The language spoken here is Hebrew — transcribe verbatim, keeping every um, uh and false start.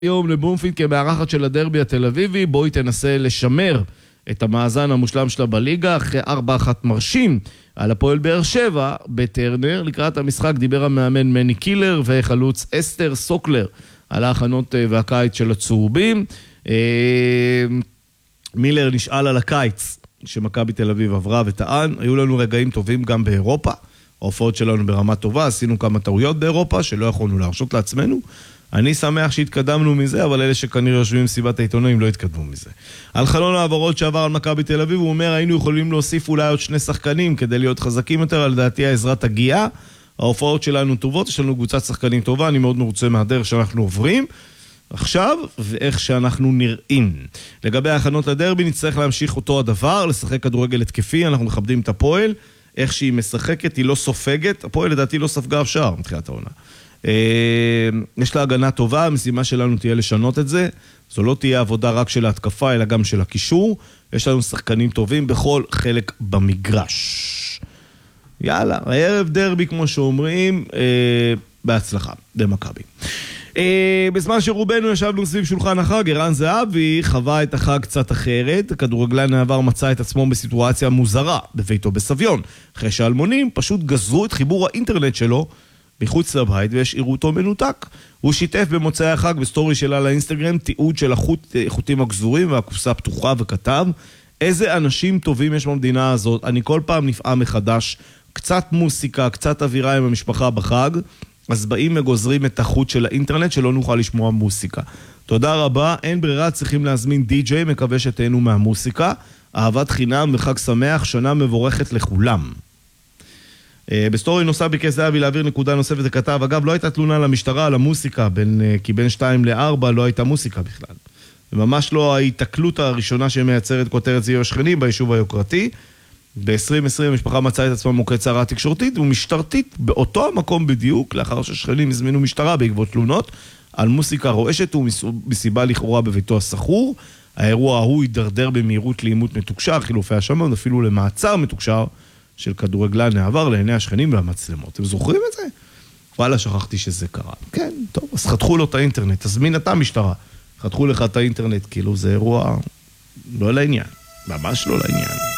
יום לבלומפילד כמארחת של הדרבי התל אביבי, בואי תנסה לשמר את המאזן המושלם שלה בליגה, אחרי ארבע אחת מרשים על הפועל באר שבע בטרנר. לקראת המשחק דיבר המאמן מני קילר וחלוץ אסתר סוקלר על ההכנות והקיץ של הצהובים. מילר נשאל על הקיץ שמכבי תל אביב עברה וטען, היו לנו רגעים טובים גם באירופה, ההופעות שלנו ברמה טובה, עשינו כמה טעויות באירופה שלא יכולנו להרשות לעצמנו. אני שמח שהתקדמנו מזה, אבל אלה שכנראה יושבים מסיבת העיתונאים לא התקדמו מזה. על חלון העברות שעבר על מכבי תל אביב, הוא אומר, היינו יכולים להוסיף אולי עוד שני שחקנים כדי להיות חזקים יותר, על דעתי העזרה תגיע, ההופעות שלנו טובות, יש לנו קבוצת שחקנים טובה, אני מאוד מרוצה מהדרך שאנחנו עוברים עכשיו, ואיך שאנחנו נראים. לגבי ההכנות לדרבי, נצטרך להמשיך אותו הדבר, לשחק כדורגל התקפי, אנחנו מכבדים את הפועל, איך שהיא משחקת, היא לא סופגת, הפועל לדעתי לא ספגה אפשר, מתחילת העונה. יש לה הגנה טובה, המשימה שלנו תהיה לשנות את זה, זו לא תהיה עבודה רק של ההתקפה, אלא גם של הקישור, יש לנו שחקנים טובים בכל חלק במגרש. יאללה, הערב דרבי כמו שאומרים, בהצלחה, במכבי. בזמן שרובנו ישבנו סביב שולחן החג, ערן זהבי חווה את החג קצת אחרת. הכדורגלן העבר מצא את עצמו בסיטואציה מוזרה בביתו בסביון, אחרי שהאלמונים פשוט גזרו את חיבור האינטרנט שלו מחוץ לבית והשאירו אותו מנותק. הוא שיתף במוצאי החג בסטורי שלה לאינסטגרם תיעוד של החוטים הגזורים והקופסה פתוחה, וכתב, איזה אנשים טובים יש במדינה הזאת, אני כל פעם נפעם מחדש, קצת מוסיקה, קצת אווירה עם המשפחה בחג, אז באים וגוזרים את החוט של האינטרנט שלא נוכל לשמוע מוסיקה. תודה רבה, אין ברירה, צריכים להזמין די-ג'יי, מקווה שתהנו מהמוסיקה, אהבת חינם וחג שמח, שנה מבורכת לכולם. בסטורי נוסף ביקש זהבי להעביר נקודה נוספת וכתב, אגב לא הייתה תלונה למשטרה על המוסיקה, בין, כי בין שתיים לארבע לא הייתה מוסיקה בכלל. וממש לא ההתקלות הראשונה שמייצרת כותרת זיו השכנים ביישוב היוקרתי. ב-עשרים עשרים המשפחה מצאה את עצמה מוקד צערה תקשורתית ומשטרתית באותו המקום בדיוק, לאחר ששכנים הזמינו משטרה בעקבות תלונות על מוסיקה רועשת ומסיבה לכאורה בביתו הסחור. האירוע ההוא יידרדר במהירות לאימות מתוקשר, חילופי השמות, אפילו למעצר מתוקשר של כדורגלן העבר לעיני השכנים והמצלמות. אתם זוכרים את זה? וואלה, שכחתי שזה קרה. כן, טוב, אז חתכו לו את האינטרנט, תזמין אתה משטרה. חתכו לך את האינטרנט, כאילו זה אירוע לא לעניין, ממש לא לעניין.